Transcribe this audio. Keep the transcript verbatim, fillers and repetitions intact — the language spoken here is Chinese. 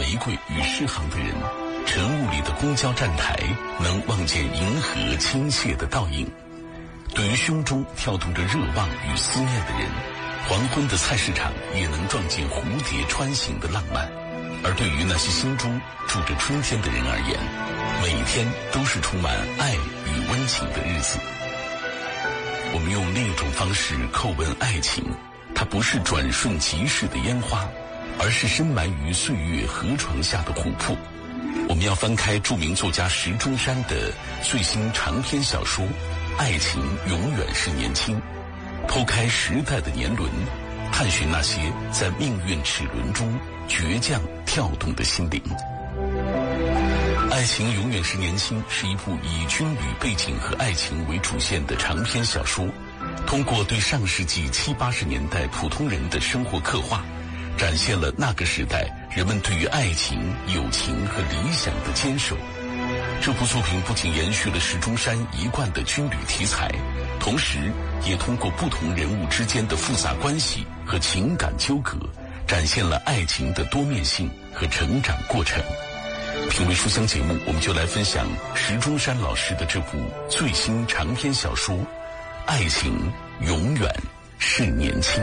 玫瑰与诗行的人，晨雾里的公交站台能望见银河倾泻的倒影。对于胸中跳动着热望与思念的人，黄昏的菜市场也能撞见蝴蝶穿行的浪漫。而对于那些心中住着春天的人而言，每天都是充满爱与温情的日子。我们用另一种方式叩问爱情，它不是转瞬即逝的烟花，而是深埋于岁月河床下的琥珀。我们要翻开著名作家石钟山的最新长篇小说《爱情永远是年轻》，剖开时代的年轮，探寻那些在命运齿轮中倔强跳动的心灵。爱情永远是年轻是一部以军旅背景和爱情为主线的长篇小说，通过对上世纪七八十年代普通人的生活刻画，展现了那个时代人们对于爱情、友情和理想的坚守。这部作品不仅延续了石钟山一贯的军旅题材，同时也通过不同人物之间的复杂关系和情感纠葛，展现了爱情的多面性和成长过程。品味书香节目，我们就来分享石钟山老师的这部最新长篇小说《爱情永远是年轻》。